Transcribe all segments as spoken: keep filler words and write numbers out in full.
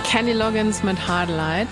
Kenny Loggins mit Hard Light.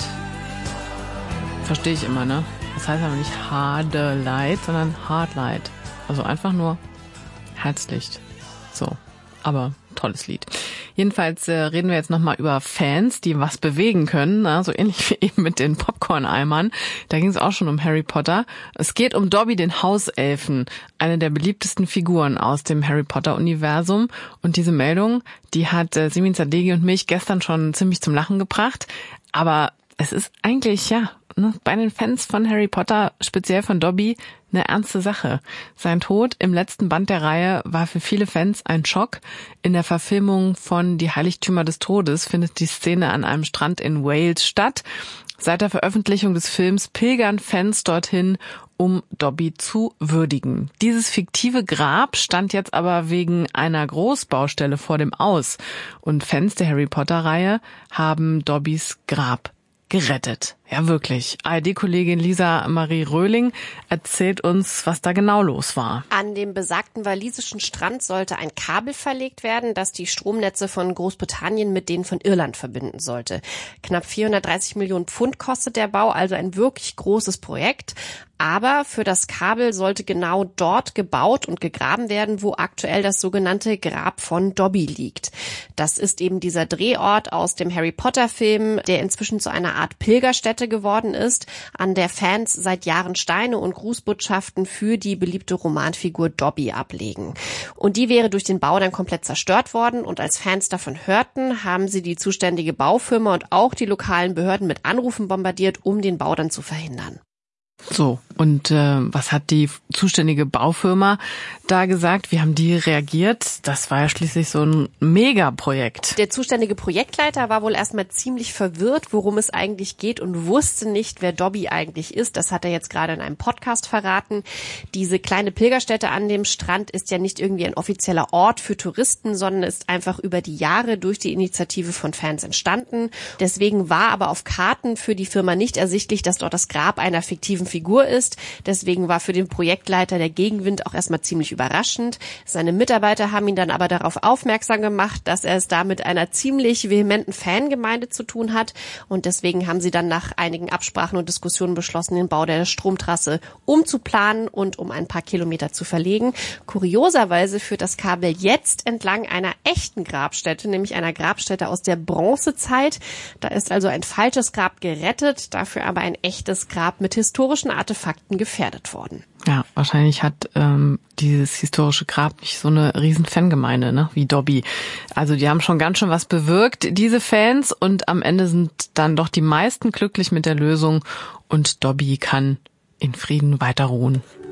Verstehe ich immer, ne? Das heißt aber nicht Hard Light, sondern Hard Light. Also einfach nur Herzlicht. So, aber tolles Lied. Jedenfalls äh, reden wir jetzt nochmal über Fans, die was bewegen können, na, so ähnlich wie eben mit den Popcorn-Eimern. Da ging es auch schon um Harry Potter. Es geht um Dobby, den Hauselfen, eine der beliebtesten Figuren aus dem Harry Potter-Universum. Und diese Meldung, die hat äh, Simin Zadegi und mich gestern schon ziemlich zum Lachen gebracht. Aber es ist eigentlich, ja, ne, bei den Fans von Harry Potter, speziell von Dobby, eine ernste Sache. Sein Tod im letzten Band der Reihe war für viele Fans ein Schock. In der Verfilmung von Die Heiligtümer des Todes findet die Szene an einem Strand in Wales statt. Seit der Veröffentlichung des Films pilgern Fans dorthin, um Dobby zu würdigen. Dieses fiktive Grab stand jetzt aber wegen einer Großbaustelle vor dem Aus. Und Fans der Harry Potter-Reihe haben Dobbys Grab gerettet. Ja, wirklich. A R D-Kollegin Lisa Marie Röhling erzählt uns, was da genau los war. An dem besagten walisischen Strand sollte ein Kabel verlegt werden, das die Stromnetze von Großbritannien mit denen von Irland verbinden sollte. Knapp vierhundertdreißig Millionen Pfund kostet der Bau, also ein wirklich großes Projekt. Aber für das Kabel sollte genau dort gebaut und gegraben werden, wo aktuell das sogenannte Grab von Dobby liegt. Das ist eben dieser Drehort aus dem Harry Potter-Film, der inzwischen zu einer Art Pilgerstätte geworden ist, an der Fans seit Jahren Steine und Grußbotschaften für die beliebte Romanfigur Dobby ablegen. Und die wäre durch den Bau dann komplett zerstört worden. Und als Fans davon hörten, haben sie die zuständige Baufirma und auch die lokalen Behörden mit Anrufen bombardiert, um den Bau dann zu verhindern. So, und äh, was hat die zuständige Baufirma da gesagt? Wie haben die reagiert? Das war ja schließlich so ein Megaprojekt. Der zuständige Projektleiter war wohl erstmal ziemlich verwirrt, worum es eigentlich geht und wusste nicht, wer Dobby eigentlich ist. Das hat er jetzt gerade in einem Podcast verraten. Diese kleine Pilgerstätte an dem Strand ist ja nicht irgendwie ein offizieller Ort für Touristen, sondern ist einfach über die Jahre durch die Initiative von Fans entstanden. Deswegen war aber auf Karten für die Firma nicht ersichtlich, dass dort das Grab einer fiktiven Figur ist. Deswegen war für den Projektleiter der Gegenwind auch erstmal ziemlich überraschend. Seine Mitarbeiter haben ihn dann aber darauf aufmerksam gemacht, dass er es da mit einer ziemlich vehementen Fangemeinde zu tun hat. Und deswegen haben sie dann nach einigen Absprachen und Diskussionen beschlossen, den Bau der Stromtrasse umzuplanen und um ein paar Kilometer zu verlegen. Kurioserweise führt das Kabel jetzt entlang einer echten Grabstätte, nämlich einer Grabstätte aus der Bronzezeit. Da ist also ein falsches Grab gerettet, dafür aber ein echtes Grab mit historischen Artefakten gefährdet worden. Ja, wahrscheinlich hat ähm, dieses historische Grab nicht so eine riesen Fangemeinde, ne, wie Dobby. Also die haben schon ganz schön was bewirkt, diese Fans, und am Ende sind dann doch die meisten glücklich mit der Lösung und Dobby kann in Frieden weiter ruhen.